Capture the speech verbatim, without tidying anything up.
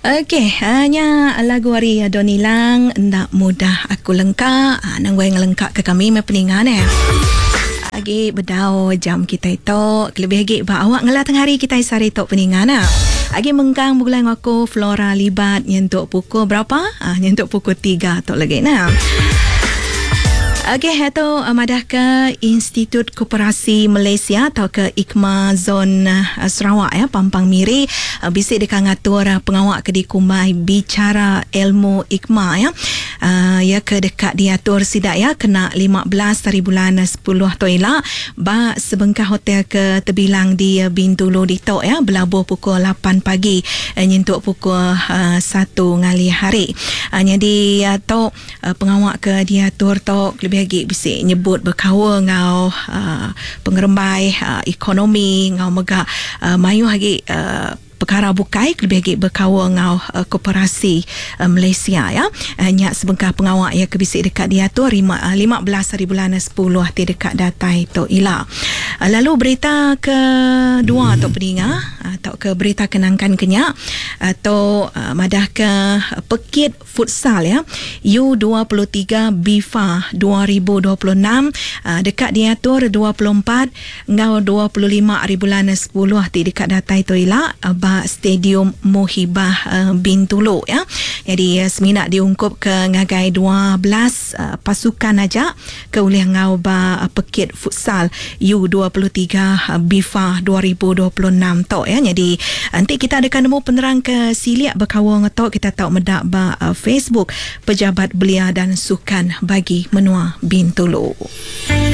Okey, hanya lagu hari Donilang nak mudah aku lengkap, ah, nang wang lengkap ke kami mepeningan eh. Agi bedau jam kita itu lebih lagi ba awak ngelah tengah hari kita sari tok peningan ah. Agi menggang bulan aku Flora libat nyentuk pukul berapa? Ah nyentuk pukul tiga tok lagi nah. Okey, itu madah ke Institut Koperasi Malaysia atau ke I K M A Zon uh, Sarawak ya, Pampang Miri uh, bisik dekat ngatur uh, pengawak ke di Kumai Bicara Ilmu I K M A ya. Uh, ya ke dekat diatur sidak ya kena lima belas hari bulan sepuluh toila ba sebengkah hotel ke terbilang di uh, Bintulu di Tok ya, berlabuh pukul lapan pagi uh, nyentuk pukul uh, satu ngali hari. Uh, jadi uh, Tok uh, pengawak ke diatur Tok lebih lagi bisik nyebut berkawa ngau uh, pengerembai uh, ekonomi ngau megak uh, mayu lagi uh, perkara bukai lebih lagi berkawa ngau uh, koperasi uh, Malaysia ya. Uh, nyak sebengkah pengawak ya kebisik dekat dia tu lima belas hari bulan sepuluh ti dekat datai tu ila. Uh, lalu berita kedua atau peninga atau ke berita kenangkan kenyak atau uh, madah ke Pekit Futsal ya U dua puluh tiga B I F A dua ribu dua puluh enam uh, dekat diatur dua puluh empat ngau dua puluh lima hari bulan sepuluh ti dekat datai tu ila uh, ba Stadium Mohibah uh, Bintulu ya. Jadi uh, seminak diungkup ke ngagai dua belas uh, pasukan aja ke ulih ngau ba uh, Pekit Futsal U dua puluh tiga uh, B I F A dua ribu dua puluh enam tok ya. Jadi nanti kita akan nemu penerang ke siliak berkawang tok kita tahu medak ba uh, Facebook Pejabat Belia dan Sukan bagi Menua Bintulu.